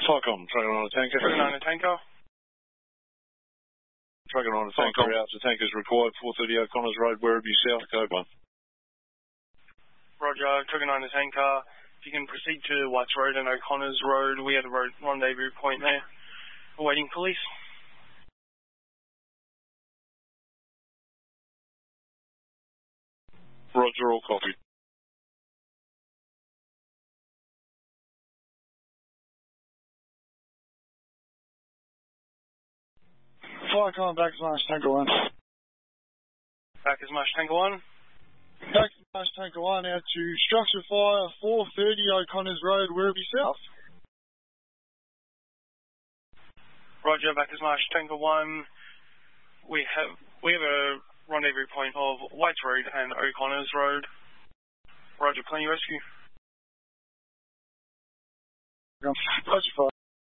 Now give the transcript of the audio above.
Falcon, trucking on a tanker. Trucking on a tanker. Trucking on a tanker out to tankers required, 430 O'Connors Road, Werribee South, code 1. Roger, trucking on a tanker. If you can proceed to Whites Road and O'Connors Road, we have a rendezvous point there. Awaiting police. Roger, all copied. Falcon, back to Marsh Tanker 1. Back as Marsh Tanker 1. Back to Marsh Tanker 1 out to structure fire, 430 O'Connors Road, Werribee South. Roger, back as Marsh Tanker 1. We have a rendezvous point of Whites Road and O'Connors Road. Roger, plenty rescue. Roger,